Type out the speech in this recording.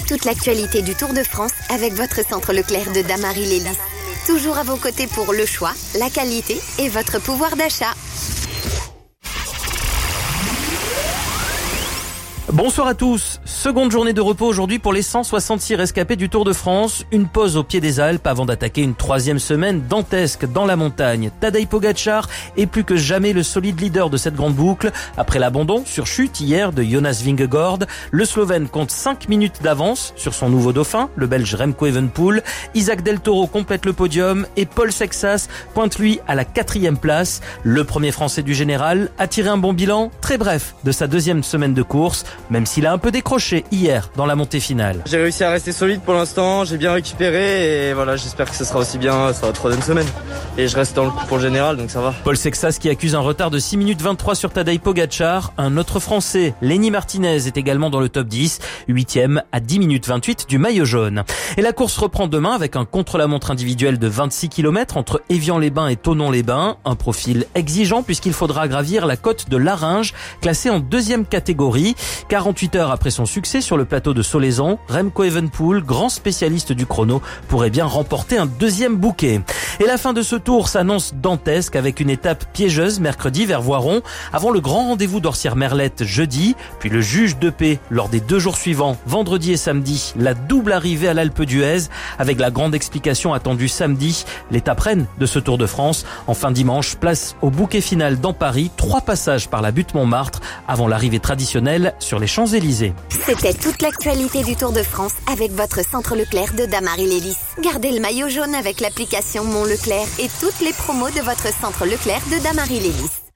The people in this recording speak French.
toute l'actualité du Tour de France avec votre centre Leclerc de Damary-Lélis. Toujours à vos côtés pour le choix, la qualité et votre pouvoir d'achat. Bonsoir à tous. Seconde journée de repos aujourd'hui pour les 166 rescapés du Tour de France. Une pause au pied des Alpes avant d'attaquer une troisième semaine dantesque dans la montagne. Tadej Pogačar est plus que jamais le solide leader de cette grande boucle. Après l'abandon sur chute hier de Jonas Vingegaard, le Slovène compte 5 minutes d'avance sur son nouveau dauphin, le Belge Remco Evenepoel. Isaac Del Toro complète le podium et Paul Sexas pointe lui à la 4e place. Le premier Français du général a tiré un bon bilan, très bref, de sa deuxième semaine de course, même s'il a un peu décroché hier dans la montée finale. J'ai réussi à rester solide pour l'instant, j'ai bien récupéré et voilà, j'espère que ce sera aussi bien sur la troisième semaine. Et je reste dans le coup pour le général, donc ça va. Paul Sexas qui accuse un retard de 6 minutes 23 sur Tadej Pogačar. Un autre Français, Lenny Martinez, est également dans le top 10, 8e à 10 minutes 28 du maillot jaune. Et la course reprend demain avec un contre-la-montre individuel de 26 km entre Évian-les-Bains et Thonon-les-Bains. Un profil exigeant puisqu'il faudra gravir la côte de Larringe, classée en 2e catégorie. 48 heures après son succès sur le plateau de Solaizon, Remco Evenepoel, grand spécialiste du chrono, pourrait bien remporter un deuxième bouquet. Et la fin de ce tour s'annonce dantesque avec une étape piégeuse mercredi vers Voiron, avant le grand rendez-vous d'Orsières-Merlette jeudi, puis le juge de paix lors des 2 jours suivants, vendredi et samedi, la double arrivée à l'Alpe d'Huez, avec la grande explication attendue samedi, l'étape reine de ce Tour de France. Enfin dimanche, place au bouquet final dans Paris, 3 passages par la butte Montmartre, avant l'arrivée traditionnelle sur les Champs-Élysées. C'était toute l'actualité du Tour de France avec votre centre Leclerc de Damary-Lélis. Gardez le maillot jaune avec l'application Mon Leclerc et toutes les promos de votre centre Leclerc de Damary-Lélis.